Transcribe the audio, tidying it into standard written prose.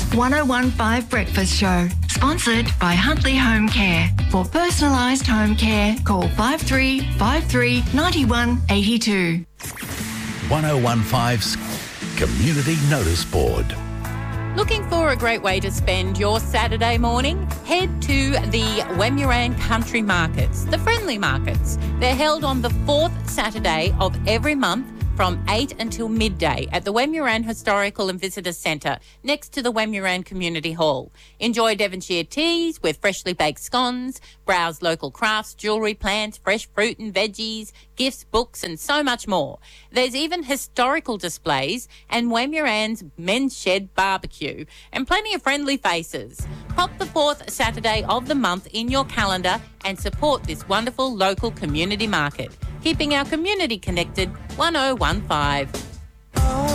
1015 Breakfast Show, sponsored by Huntley Home Care. For personalised home care, call 5353 9182. 1015's Community Notice Board. Looking for a great way to spend your Saturday morning? Head to the Wemuran Country Markets, the friendly markets. They're held on the fourth Saturday of every month from 8 until midday at the Wemuran Historical and Visitor Centre next to the Wemuran Community Hall. Enjoy Devonshire teas with freshly baked scones, browse local crafts, jewellery, plants, fresh fruit and veggies, gifts, books and so much more. There's even historical displays and Wemuran's Men's Shed barbecue and plenty of friendly faces. Pop the fourth Saturday of the month in your calendar and support this wonderful local community market. Keeping our community connected, 1015.